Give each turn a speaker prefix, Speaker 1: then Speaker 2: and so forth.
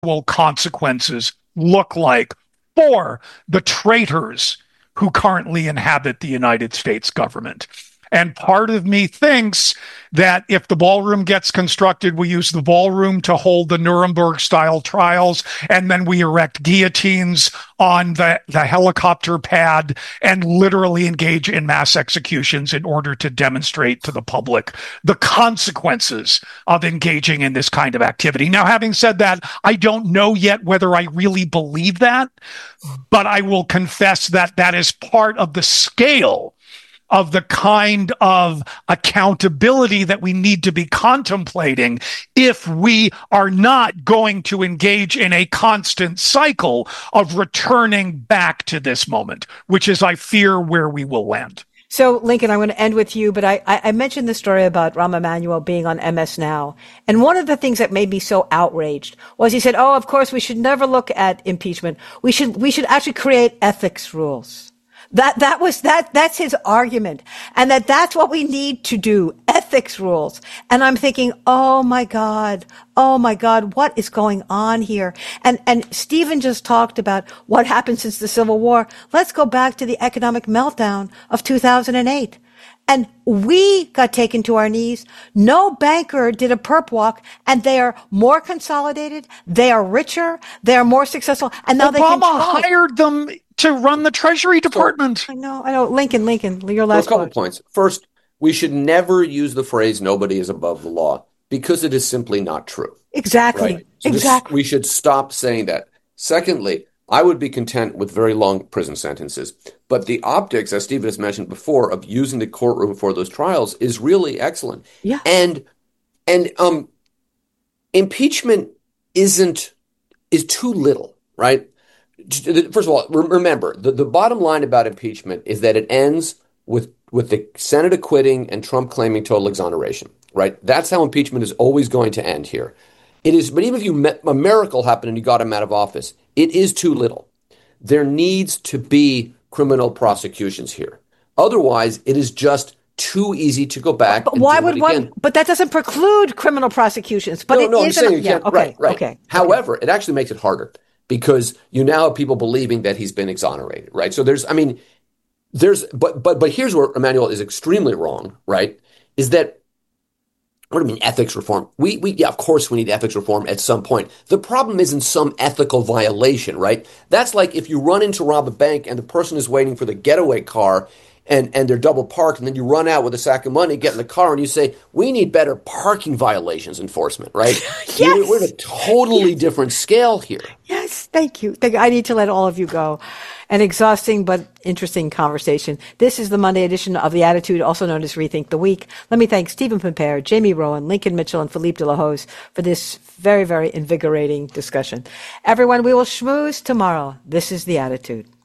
Speaker 1: consequences look like for the traitors who currently inhabit the United States government. And part of me thinks that if the ballroom gets constructed, we use the ballroom to hold the Nuremberg-style trials, and then we erect guillotines on the helicopter pad and literally engage in mass executions in order to demonstrate to the public the consequences of engaging in this kind of activity. Now, having said that, I don't know yet whether I really believe that, but I will confess that that is part of the scale of the kind of accountability that we need to be contemplating if we are not going to engage in a constant cycle of returning back to this moment, which is, I fear, where we will land.
Speaker 2: So, Lincoln, I'm going to end with you, but I mentioned the story about Rahm Emanuel being on MS Now. And one of the things that made me so outraged was he said, oh, of course, we should never look at impeachment. We should actually create ethics rules. That's his argument. And that's what we need to do. Ethics rules. And I'm thinking, oh my God, what is going on here? And Stephen just talked about what happened since the Civil War. Let's go back to the economic meltdown of 2008. And we got taken to our knees. No banker did a perp walk, and they are more consolidated. They are richer. They are more successful. And now
Speaker 1: Obama hired them to run the Treasury Department.
Speaker 2: I know. Lincoln, your last
Speaker 3: a couple points. First, we should never use the phrase "nobody is above the law" because it is simply not true.
Speaker 2: Exactly.
Speaker 3: Right? So we should stop saying that. Secondly, I would be content with very long prison sentences. But the optics, as Stephen has mentioned before, of using the courtroom for those trials is really excellent.
Speaker 2: Yeah.
Speaker 3: And impeachment is too little, right? First of all, remember, the bottom line about impeachment is that it ends with the Senate acquitting and Trump claiming total exoneration, right? That's how impeachment is always going to end here. It is, but even if a miracle happened and you got him out of office, it is too little. There needs to be criminal prosecutions here. Otherwise, it is just too easy to go back.
Speaker 2: But why would one? But that doesn't preclude criminal prosecutions. But
Speaker 3: no, I'm saying you can't.
Speaker 2: Okay,
Speaker 3: right.
Speaker 2: Okay.
Speaker 3: However, it actually makes it harder because you now have people believing that he's been exonerated, right? So but here's where Emanuel is extremely wrong, right? Is that, what do you mean ethics reform? Yeah, of course we need ethics reform at some point. The problem isn't some ethical violation, right? That's like if you run in to rob a bank and the person is waiting for the getaway car and they're double parked, and then you run out with a sack of money, get in the car, and you say, we need better parking violations enforcement, right?
Speaker 2: Yes.
Speaker 3: We're at a totally different scale here.
Speaker 2: Yes, thank you. I need to let all of you go. An exhausting but interesting conversation. This is the Monday edition of The Attitude, also known as Rethink the Week. Let me thank Stephen Pimpere, Jamie Rowan, Lincoln Mitchell, and Philippe de la Hoz for this very, very invigorating discussion. Everyone, we will schmooze tomorrow. This is The Attitude.